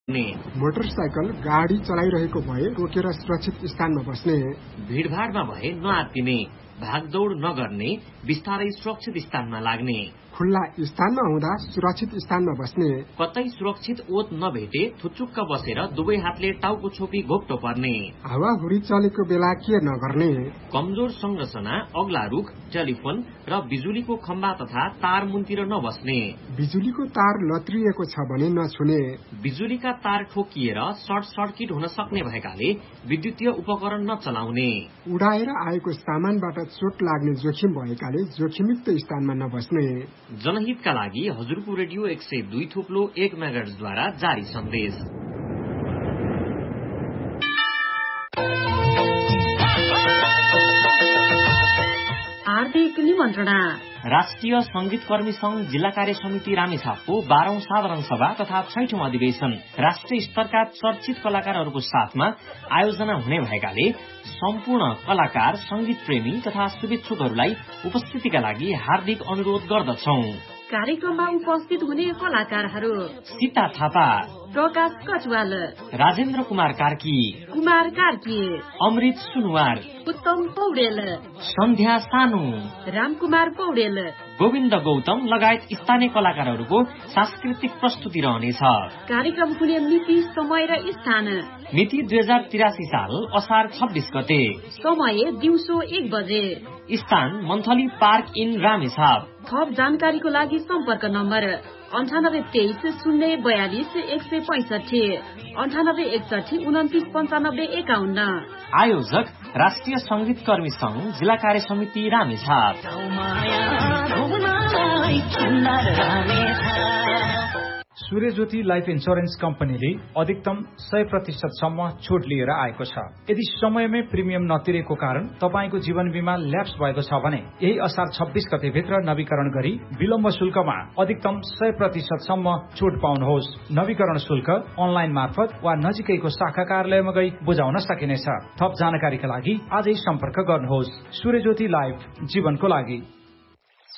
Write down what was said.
Motorcycle गाडी चलाइरहेको भए रोकेर सुरक्षित स्थानमा बस्ने, भीड़भाड़मा भए नआत्तिने, भागदौड़ नगर्ने, बिस्तारै सुरक्षित स्थानमा लाग्ने, खुल्ला स्थानमा हुँदा सुरक्षित स्थानमा बस्ने, कतै सुरक्षित ओत नभेटे थुचुक्क बसेर दुवै हातले टाउको छोपी घोप्टो पर्ने, हावाहुरी चलेको बेला के नगर्ने, कमजोर संरचना, अग्ला रुख, टेलिफोन र बिजुलीको खम्बा तथा तार मुन्तिर नबस्ने, बिजुलीको तार लत्रिएको छ भने नछुने, बिजुलीका तार ठोकिएर सर्ट सर्किट हुन सक्ने भएकाले विद्युतीय उपकरण नचलाउने, उडाएर आएको सामानबाट चोट लाग्ने जोखिम भएकाले जोखिमयुक्त स्थानमा नबस्ने। जनहितका लागि हजुरको रेडियो 102.1 मेगाहर्ट्जद्वारा जारी सन्देश। हार्दिक निमन्त्रणा। राष्ट्रिय संगीत कर्मी संघ जिल्ला कार्य समिति रामेछापको 12औं साधारण सभा तथा 6औं अधिवेशन राष्ट्रिय स्तरका चर्चित कलाकारहरूको साथमा आयोजना हुने भएकाले सम्पूर्ण कलाकार, संगीत प्रेमी तथा शुभेच्छुकहरूलाई उपस्थितिका लागि हार्दिक अनुरोध गर्दछौं। कार्यक्रममा उपस्थित हुने कलाकारहरू: सीता थापा, प्रकाश कटुवाल, राजेन्द्र कुमार कार्की, अमृत सुनुवार, उत्तम पौडेल, सन्ध्या सानु, रामकुमार पौडेल, गोविन्द गौतम लगायत स्थानीय कलाकारहरूको सांस्कृतिक प्रस्तुति रहनेछ। कार्यक्रम हुने मिति, समय र स्थान: मिति 2083 साल असार 26 गते, समय दिउँसो 1 बजे, स्थान मन्थली पार्क इन रामेछाप। थप जानकारीको लागि सम्पर्क नम्बर 9823 042 165, 9861 29 95 51। आयोजक राष्ट्रिय संगीत कर्मी संघ जिल्ला कार्य समिति रामेछाप। सूर्यज्योति लाइफ इन्स्योरेन्स कम्पनीले अधिकतम 100% सम्म छुट लिएर आएको छ। यदि समयमै प्रिमियम नतिरेको कारण तपाईको जीवन बीमा ल्याप्स भएको छ भने यही असार 26 गते भित्र नवीकरण गरी विलम्ब शुल्कमा अधिकतम 100% सम्म छुट पाउनुहोस्। नवीकरण शुल्क अनलाइन मार्फत वा नजिकैको शाखा कार्यालयमा गई बुझाउन सकिनेछ। थप जानकारीका लागि आजै सम्पर्क गर्नुहोस्। सूर्यज्योति लाइफ, जीवनको लागि।